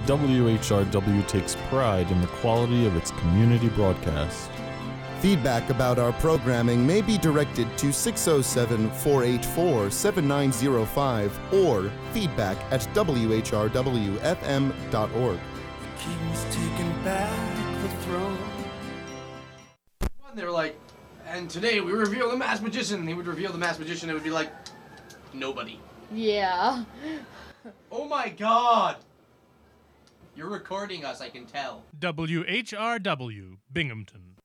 WHRW takes pride in the quality of its community broadcast. Feedback about our programming may be directed to 607-484-7905 or feedback@whrwfm.org. King's taking back the throne. And they were like, and today we reveal the masked magician. He would reveal the masked magician. It would be like, nobody. Yeah. Oh my god! You're recording us, I can tell. WHRW, Binghamton.